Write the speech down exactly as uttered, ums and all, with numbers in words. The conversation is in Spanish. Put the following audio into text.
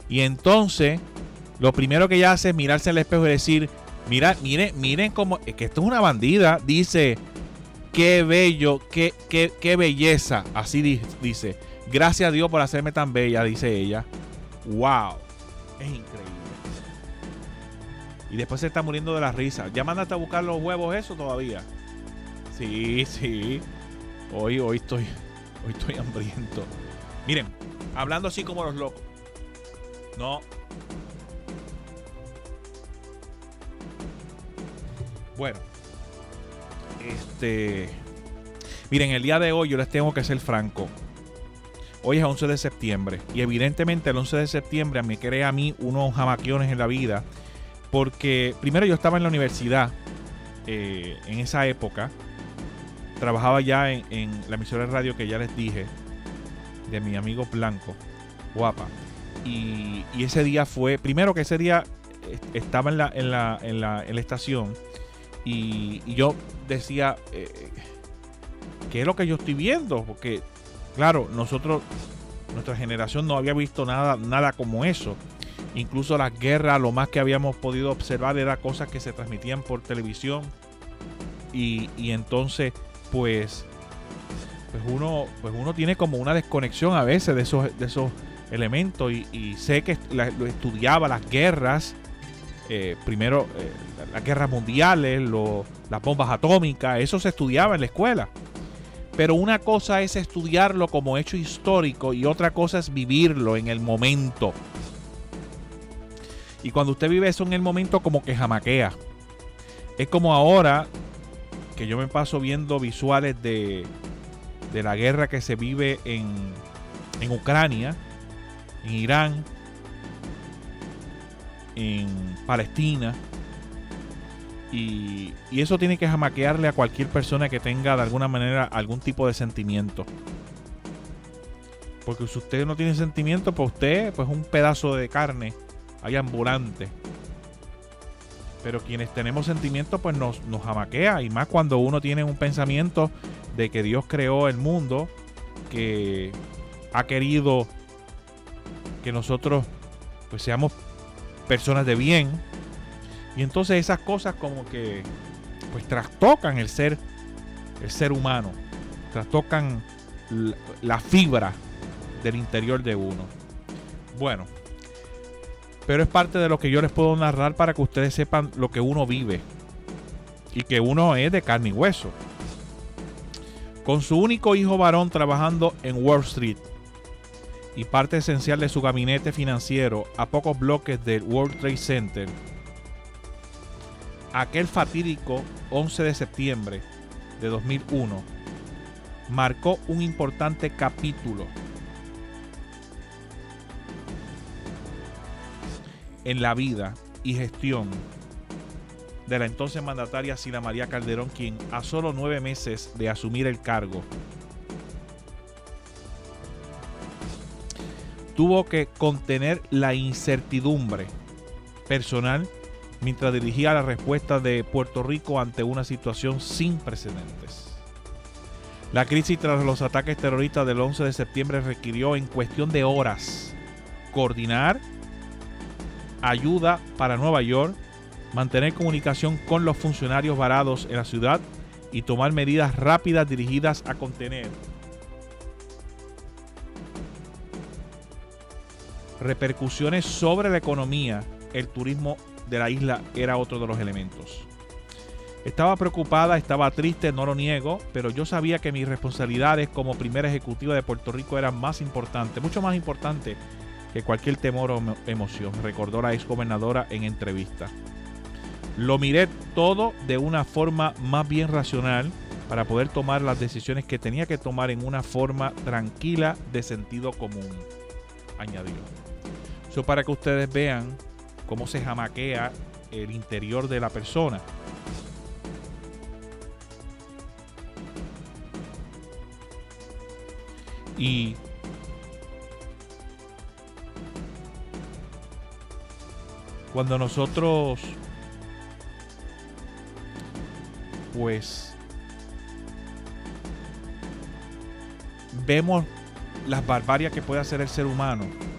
Y entonces, lo primero que ella hace es mirarse al espejo y decir, mira, miren, miren cómo, es que esto es una bandida. Dice, qué bello, qué, qué, qué belleza. Así dice, gracias a Dios por hacerme tan bella, dice ella. Wow, es increíble. Y después se está muriendo de la risa. ¿Ya mandaste a buscar los huevos eso todavía? Sí, sí. Hoy, hoy estoy, hoy estoy hambriento. Miren, hablando así como los locos. No. Bueno. Este. Miren, el día de hoy yo les tengo que ser franco. Hoy es once de septiembre. Y evidentemente el once de septiembre me crea a mí unos jamaquiones en la vida. Porque primero yo estaba en la universidad. Eh, en esa época. Trabajaba ya en, en la emisora de radio que ya les dije. De mi amigo Blanco. Guapa. Y, y ese día fue. Primero que ese día estaba en la, en la, en la, en la estación. Y, y yo decía. Eh, ¿Qué es lo que yo estoy viendo? Porque, claro, nosotros. Nuestra generación no había visto nada, nada como eso. Incluso las guerras, lo más que habíamos podido observar era cosas que se transmitían por televisión. Y, y entonces, pues, pues uno, pues uno tiene como una desconexión a veces de esos, de esos elementos. Y, y sé que la, lo estudiaba las guerras, eh, primero eh, las guerras mundiales, lo, las bombas atómicas, eso se estudiaba en la escuela. Pero una cosa es estudiarlo como hecho histórico y otra cosa es vivirlo en el momento. Y cuando usted vive eso en el momento, como que jamaquea. Es como ahora que yo me paso viendo visuales de, de la guerra que se vive en, en Ucrania, en Irán, en Palestina. Y, y eso tiene que jamaquearle a cualquier persona que tenga de alguna manera algún tipo de sentimiento. Porque si usted no tiene sentimiento, pues usted pues un pedazo de carne hay ambulante. Pero quienes tenemos sentimientos, pues nos, nos jamaquea. Y más cuando uno tiene un pensamiento de que Dios creó el mundo, que ha querido que nosotros pues seamos personas de bien. Y entonces esas cosas como que pues trastocan el ser, el ser humano. Trastocan la, la fibra del interior de uno. Bueno. Pero es parte de lo que yo les puedo narrar para que ustedes sepan lo que uno vive. Y que uno es de carne y hueso. Con su único hijo varón trabajando en Wall Street. Y parte esencial de su gabinete financiero a pocos bloques del World Trade Center. Aquel fatídico once de septiembre de dos mil uno marcó un importante capítulo en la vida y gestión de la entonces mandataria Sila María Calderón, quien a solo nueve meses de asumir el cargo tuvo que contener la incertidumbre personal mientras dirigía la respuesta de Puerto Rico ante una situación sin precedentes. La crisis tras los ataques terroristas del once de septiembre requirió en cuestión de horas coordinar ayuda para Nueva York, mantener comunicación con los funcionarios varados en la ciudad y tomar medidas rápidas dirigidas a contener repercusiones sobre la economía. El turismo de la isla era otro de los elementos. Estaba preocupada, estaba triste, no lo niego, pero yo sabía que mis responsabilidades como primera ejecutiva de Puerto Rico eran más importantes, mucho más importantes que cualquier temor o emoción, recordó la exgobernadora en entrevista. Lo miré todo de una forma más bien racional para poder tomar las decisiones que tenía que tomar en una forma tranquila de sentido común, añadió. Eso para que ustedes vean cómo se jamaquea el interior de la persona. Y cuando nosotros pues vemos las barbarias que puede hacer el ser humano,